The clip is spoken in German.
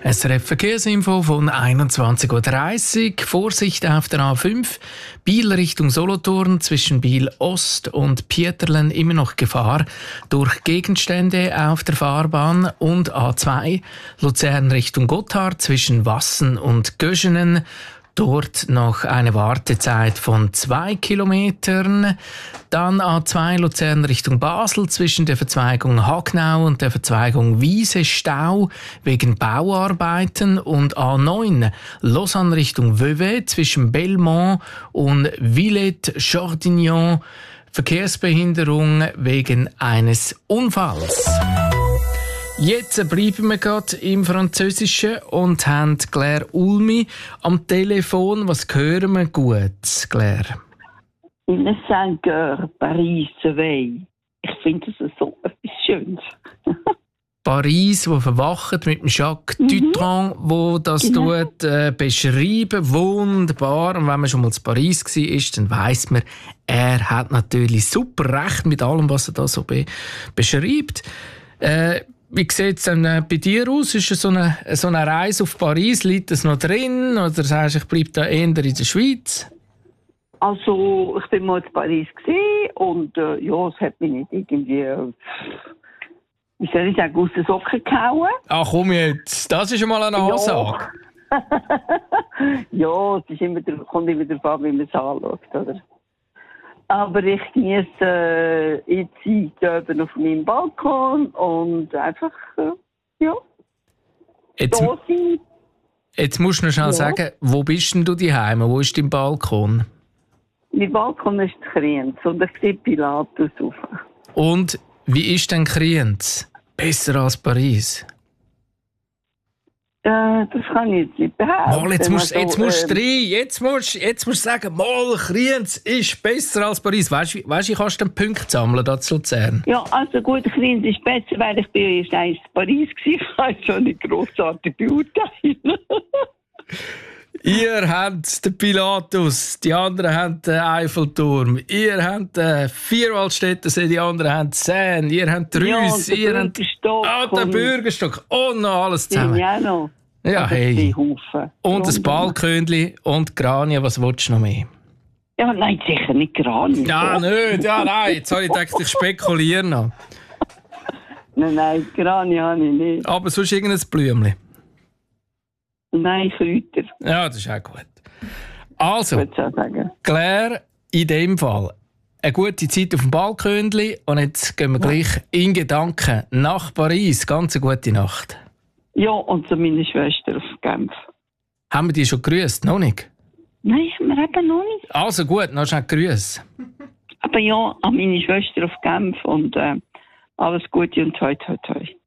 SRF Verkehrsinfo von 21:30 Uhr. Vorsicht auf der A5. Biel Richtung Solothurn zwischen Biel Ost und Pieterlen immer noch Gefahr durch Gegenstände auf der Fahrbahn. Und A2 Luzern Richtung Gotthard zwischen Wassen und Göschenen. Dort noch eine Wartezeit von 2 Kilometern. Dann A2 Luzern Richtung Basel zwischen der Verzweigung Hagnau und der Verzweigung Wiese Stau wegen Bauarbeiten. Und A9 Lausanne Richtung Vevey zwischen Belmont und Villette-Jordignan Verkehrsbehinderung wegen eines Unfalls. Jetzt bleiben wir gerade im Französischen und haben Claire Ulmi am Telefon. Was hören wir gut, Claire? In 5 Heures, Paris se veille. Ich finde das so etwas Schönes. Paris, wo verwacht mit dem Jacques Dutronc, wo das beschreiben. Wunderbar. Und wenn man schon mal in Paris war, dann weiss man, er hat natürlich super recht mit allem, was er da so beschreibt. Wie sieht es denn bei dir aus? Ist so eine Reise auf Paris, liegt das noch drin? Oder sagst du, ich bleibe da eher in der Schweiz? Also, ich war mal in Paris und es hat mich nicht irgendwie, wie soll ich sagen, aus den Socken gehauen. Ach komm jetzt, das ist schon mal eine Ansage. Ja, es ist kommt immer darauf an, wie man es anschaut, oder? Aber ich genieße die Zeit oben auf meinem Balkon und einfach, Jetzt musst du noch schnell sagen, wo bist denn du daheim? Wo ist dein Balkon? Mein Balkon ist Kriens und ich sehe Pilatus rauf. Und wie ist denn Kriens? Besser als Paris? Das kann ich jetzt nicht behaupten. Mal, jetzt musst du sagen, mal, Kriens ist besser als Paris. Weißt du, ich kannst du den Punkt sammeln da zu Luzern? Ja, also gut, Kriens ist besser, weil ich bin erst in Paris war. Ich kann es schon nicht grossartig beurteilen. Ihr habt den Pilatus, die anderen haben den Eiffelturm, ihr habt den Vierwaldstättersee, die anderen haben Seine, ihr habt Rüss, ihr habt den Bürgerstock und noch alles zusammen. Ja, noch. Ja, hey. Und das Balkönli und Granie, was willst du noch mehr? Ja, nein, sicher nicht Granie. Ja, nicht, ja, nein, jetzt habe ich gedacht, ich spekuliere noch. Nein, Granie habe ich nicht. Aber sonst irgendein Blümchen? Nein, Kräuter. Ja, das ist auch gut. Also, Claire, in dem Fall eine gute Zeit auf dem Balkönli und jetzt gehen wir gleich in Gedanken nach Paris. Ganz eine gute Nacht. Ja, und zu meiner Schwester auf Genf. Haben wir die schon gegrüßt? Noch nicht? Nein, wir haben noch nicht. Also gut, noch schnell Grüße. Aber ja, an meine Schwester auf Genf und alles Gute und toi toi toi.